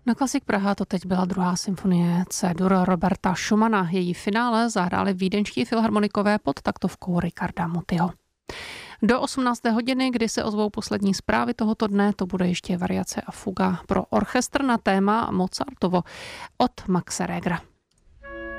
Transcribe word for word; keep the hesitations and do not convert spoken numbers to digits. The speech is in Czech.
Na Klasik Praha to teď byla druhá symfonie C-dur Roberta Schumana. Její finále zahráli vídeňští filharmonikové pod taktovkou Ricarda Mutyho. Do osmnácté hodiny, kdy se ozvou poslední zprávy tohoto dne, to bude ještě variace a fuga pro orchestr na téma Mozartovo od Maxe Regera.